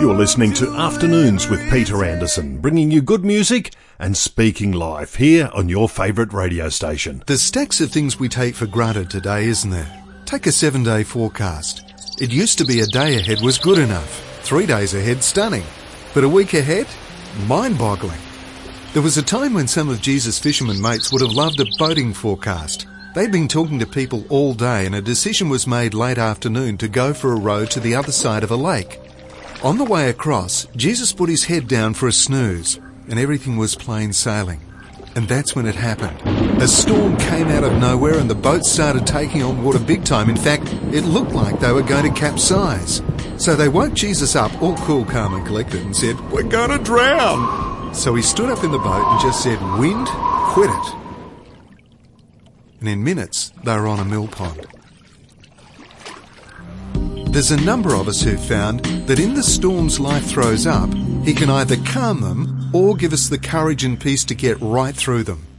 You're listening to Afternoons with Peter Anderson, bringing you good music and speaking live here on your favourite radio station. There's stacks of things we take for granted today, isn't there? Take a 7-day forecast. It used to be a day ahead was good enough, 3 days ahead stunning, but a week ahead, mind-boggling. There was a time when some of Jesus' fishermen mates would have loved a boating forecast. They'd been talking to people all day and a decision was made late afternoon to go for a row to the other side of a lake. On the way across, Jesus put his head down for a snooze and everything was plain sailing. And that's when it happened. A storm came out of nowhere and the boat started taking on water big time. In fact, it looked like they were going to capsize. So they woke Jesus up, all cool, calm and collected, and said, "We're going to drown." So he stood up in the boat and just said, "Wind, quit it." And in minutes, they were on a mill pond. There's a number of us who've found that in the storms life throws up, he can either calm them or give us the courage and peace to get right through them.